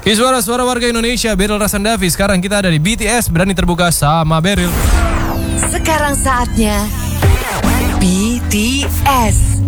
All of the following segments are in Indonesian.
Suara-suara warga Indonesia, Beryl Rasandavi. Sekarang kita ada di BTS, berani terbuka sama Beryl. Sekarang saatnya BTS.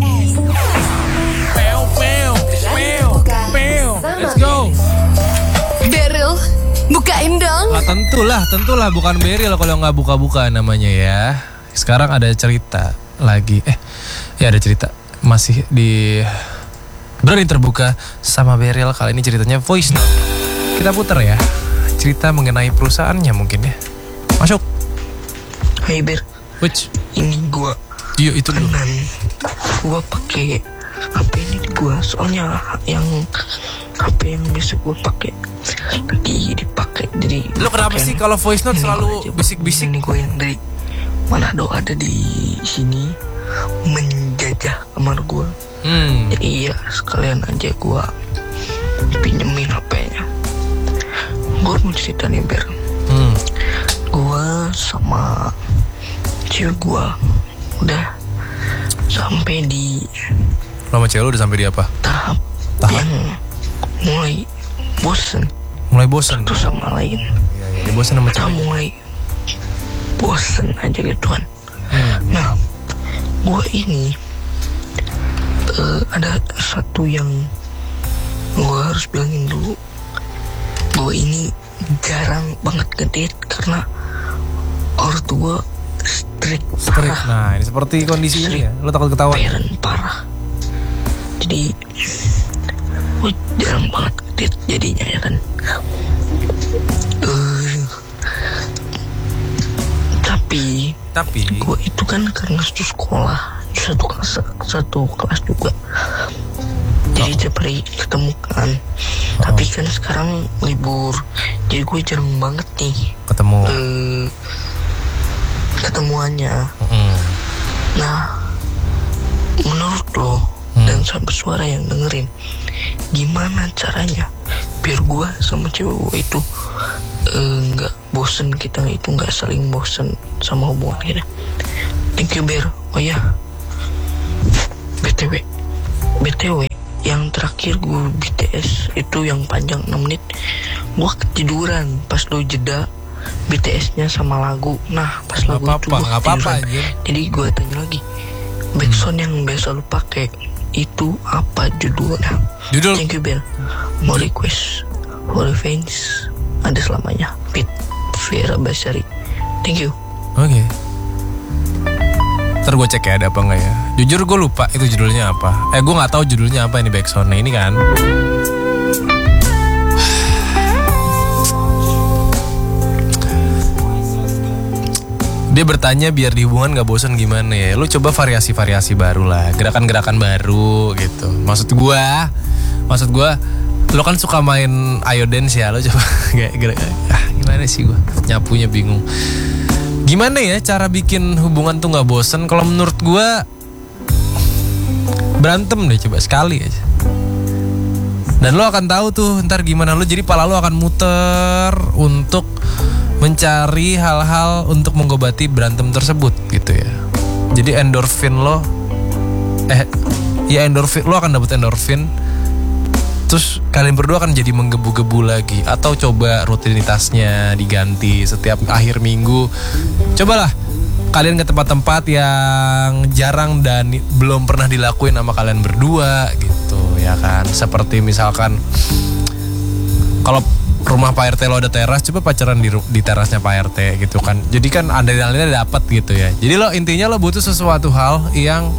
Let's go. Beryl, bukain dong. Tentulah bukan Beryl kalau nggak buka-buka namanya ya. Sekarang ada cerita lagi. Ada cerita masih di Berani Terbuka sama Beryl. Kali ini ceritanya voice note. Kita putar ya. Cerita mengenai perusahaannya mungkin ya. Masuk. Hai Ber. Which? Ini gua. Iya itu dulu. Gua pakai HP ini di gua. Soalnya yang HP yang biasa gua pakai lagi dipakai. Jadi lo kenapa sih kalau voice note selalu bisik-bisik? Ini gua yang dari Manado ada di sini menjajah kamar gua. Jadi ya sekalian aja gua pinjemin HP-nya. Gue mau cerita nih Ber. Gue sama cewek gue udah sampai di. Lo sama cewek lo udah sampai di apa? Tahap yang mulai bosen. Mulai bosen satu sama lain. Iya, bosen sama cewek. Mulai bosen aja gitu kan. Nah, gue ini ada satu yang gue harus bilangin dulu. Gue ini jarang banget ngedate karena ortu gue strict parah. Nah ini seperti kondisi ini ya. Lo takut ketahuan? Parent parah. Jadi gue jarang banget ngedate jadinya ya kan. Tapi gue itu kan karena satu sekolah, satu kelas juga. Jadi tiap hari ketemu kan. Tapi kan sekarang libur, jadi gue jarang banget nih ketemuannya. Nah, menurut lo dan sahabat suara yang dengerin, gimana caranya biar gue sama cewek gue itu nggak bosen, kita itu nggak saling bosen sama hubungan kita. Thank you Ber. Oh ya, BTW yang terakhir gue BTS itu yang panjang 6 menit. Gue ketiduran pas lo jeda BTS-nya sama lagu. Nah pas lagu itu gue ketiduran. Jadi gue tanya lagi, backsound yang biasa lo pakai itu apa judulnya? Thank you Bel. Mau request Holy Fans ada selamanya Fit Vera Basari. Thank you. Oke. Ntar gue cek ya ada apa enggak ya. Jujur gue lupa itu judulnya apa. Gue gak tahu judulnya apa ini backsoundnya ini kan. Dia bertanya biar di hubungan gak bosan gimana ya. Lu coba variasi-variasi baru lah. Gerakan-gerakan baru gitu. Maksud gue lo kan suka main ayo dance ya. Lo coba gimana sih gue nyapunya bingung. Gimana ya cara bikin hubungan tuh gak bosen? Kalau menurut gue berantem deh coba sekali aja. Dan lo akan tahu tuh ntar gimana lo. Jadi pala lo akan muter untuk mencari hal-hal untuk mengobati berantem tersebut gitu ya. Jadi endorfin lo endorfin lo akan dapet endorfin. Terus kalian berdua akan jadi menggebu-gebu lagi. Atau coba rutinitasnya diganti setiap akhir minggu. Cobalah kalian ke tempat-tempat yang jarang dan belum pernah dilakuin sama kalian berdua gitu ya kan. Seperti misalkan kalau rumah Pak RT lo ada teras, coba pacaran di terasnya Pak RT gitu kan. Jadi kan adrenalinnya dapat gitu ya. Jadi lo intinya lo butuh sesuatu hal yang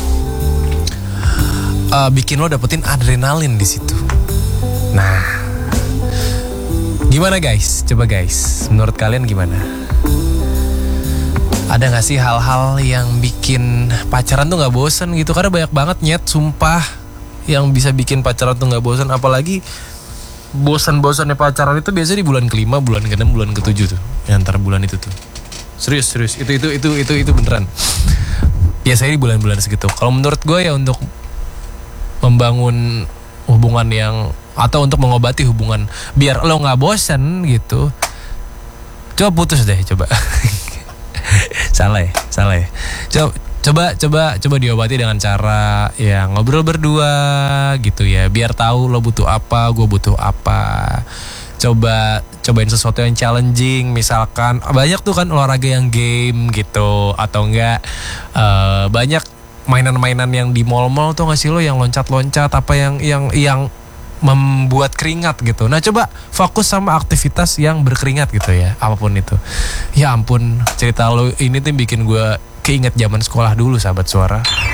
bikin lo dapetin adrenalin di situ. Nah, gimana guys? Coba guys, menurut kalian gimana? Ada nggak sih hal-hal yang bikin pacaran tuh nggak bosan gitu? Karena banyak banget nyet, sumpah, yang bisa bikin pacaran tuh nggak bosan. Apalagi bosan-bosannya pacaran itu biasanya di bulan ke-5, bulan ke-6, bulan ke-7 tuh. Yang antara bulan itu tuh. Serius. Itu beneran. Biasanya di bulan-bulan segitu. Kalau menurut gue ya untuk membangun hubungan yang atau untuk mengobati hubungan biar lo nggak bosan gitu, coba putus deh coba. salah ya Coba diobati dengan cara ya ngobrol berdua gitu ya, biar tahu lo butuh apa, gue butuh apa. Cobain sesuatu yang challenging, misalkan banyak tuh kan olahraga yang game gitu, atau enggak banyak mainan-mainan yang di mall-mall tuh nggak sih lo, yang loncat-loncat apa yang membuat keringat gitu. Nah coba fokus sama aktivitas yang berkeringat gitu ya, apapun itu. Ya ampun, cerita lo ini tuh bikin gue keinget zaman sekolah dulu, sahabat suara.